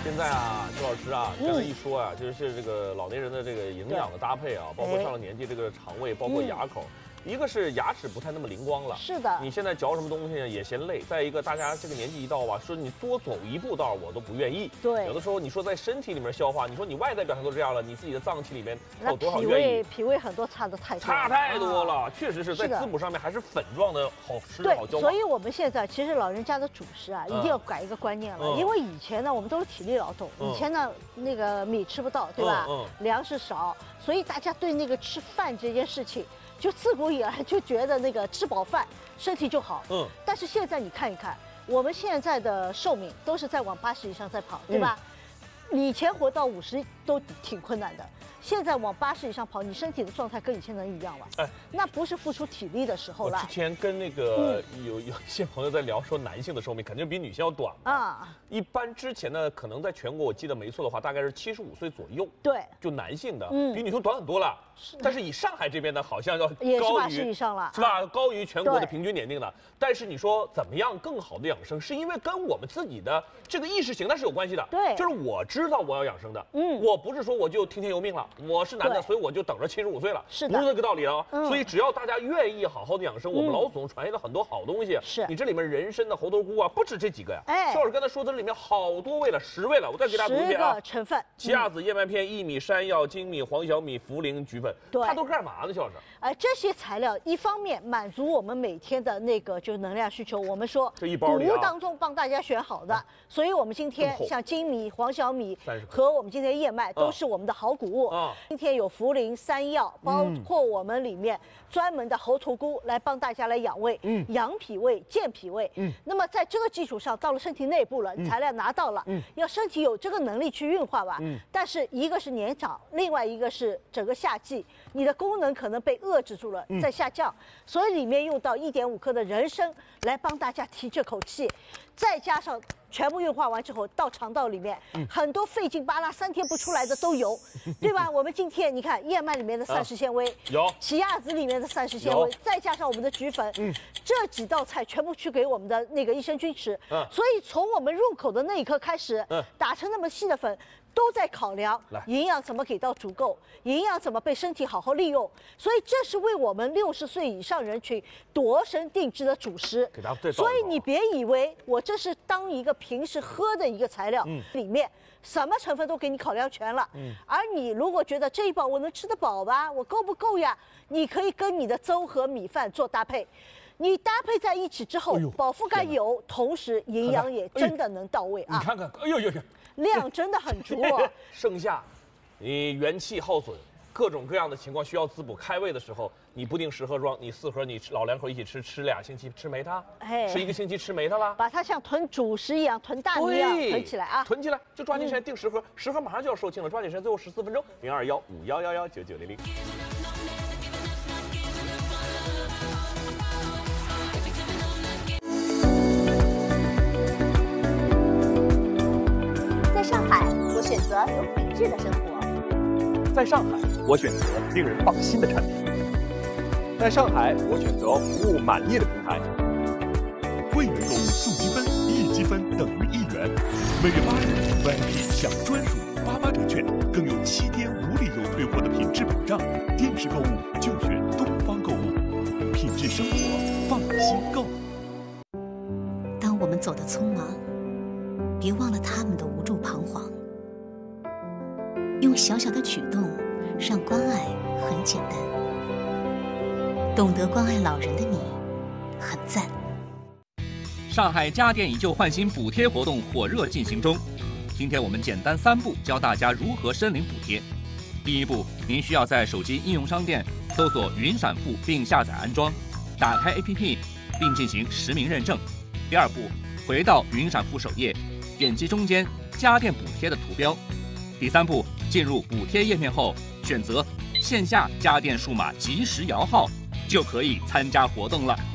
现在啊，周老师啊，刚才一说啊，就是这个老年人的这个营养的搭配啊，包括上了年纪这个肠胃，包括牙口。一个是牙齿不太那么灵光了， 是的。 你现在嚼什么东西呢也嫌累。再一个，大家这个年纪一到吧，说你多走一步道我都不愿意。 对。 有的时候你说在身体里面消化，你说你外在表现都这样了，你自己的脏器里面还有多少愿意？ 脾胃很多差的太多。 差太多了，确实是在滋补上面还是粉状的好吃好消化。 所以我们现在其实老人家的主食啊，一定要改一个观念了，因为以前呢我们都是体力劳动，以前呢那个米吃不到，对吧？粮食少，所以大家对那个吃饭这件事情。就自古以来就觉得那个吃饱饭身体就好，但是现在你看一看，我们现在的寿命都是在往80以上在跑，对吧？以前活到50都挺困难的，现在往80以上跑，你身体的状态跟以前能一样吗？哎，那不是付出体力的时候了。 我之前跟那个有一些朋友在聊，说男性的寿命肯定比女性要短啊。一般之前呢，可能在全国我记得没错的话，大概是75岁左右。对，就男性的，比女性短很多了。但是以上海这边呢，好像要也是80以上了， 是吧？高于全国的平均年龄的。但是你说怎么样更好的养生，是因为跟我们自己的这个意识形态是有关系的。对，就是我知道我要养生的，我不是说我就听天由命了，我是男的，所以我就等着75岁了，是的，不是这个道理了。所以只要大家愿意好好的养生，我们老祖宗传下了很多好东西。是你这里面人参的猴头菇啊，不止这几个呀。哎，肖老师刚才说的这里面好多味了，10味了，我再给大家读一遍啊。 10个成分： 奇亚籽、燕麦片、薏米、山药、粳米、黄小米、茯苓、菊粉。对，它都干嘛呢，肖老师？ 这些材料一方面满足我们每天的那个就是能量需求，我们说这一包里谷物当中帮大家选好的，所以我们今天像粳米、黄小米和我们今天燕麦都是我们的好谷物。今天有茯苓、山药，包括我们里面专门的猴头菇来帮大家来养胃、养脾胃、健脾胃。那么在这个基础上，到了身体内部了，材料拿到了，要身体有这个能力去运化吧。但是一个是年长，另外一个是整个夏季，你的功能可能被遏制住了，在下降，所以里面用到1.5克的人参来帮大家提这口气，再加上全部运化完之后到肠道里面，很多费劲巴拉3天不出来的都有，对吧？我们今天你看燕麦里面的膳食纤维有，奇亚籽里面的膳食纤维，再加上我们的菊粉，这几道菜全部去给我们的那个益生菌吃，所以从我们入口的那一刻开始，打成那么细的粉。都在考量营养怎么给到足够，营养怎么被身体好好利用，所以这是为我们60岁以上人群度身定制的主食。所以你别以为我这是当一个平时喝的一个材料，里面什么成分都给你考量全了。而你如果觉得这一包我能吃得饱吧，我够不够呀？你可以跟你的粥和米饭做搭配。你搭配在一起之后，饱腹感有，同时营养也真的能到位啊！ 你看看，哎呦呦呦， 量真的很足。 盛夏，你元气耗损，各种各样的情况需要滋补。开胃的时候，你不定时盒装，你4盒，你老两口一起吃2星期，吃没它，吃1个星期吃没它了， 把它像囤主食一样，囤大米一样囤起来啊！ 囤起来，就抓紧时间订10盒，10盒马上就要售罄了，抓紧时间，最后14分钟，0215119900。 在上海，我选择有品质的生活。 在上海，我选择令人放心的产品。在上海，我选择服务满意的平台。 会员购物送积分，1积分等于1元。每月8日 ，VIP 享专属88折券，更有7天无理由退货的品质保障。电视购物就选东方购物，品质生活，放心购。 当我们走得匆忙，别忘了他们的无助彷徨。用小小的举动，让关爱很简单。懂得关爱老人的你，很赞。 上海家电以旧换新补贴活动火热进行中。今天我们简单3步教大家如何申领补贴。第一步，您需要在手机应用商店搜索云闪付并下载安装，打开 APP 并进行实名认证。第二步，回到云闪付首页，点击中间家电补贴的图标。第三步，进入补贴页面后，选择线下家电数码即时摇号，就可以参加活动了。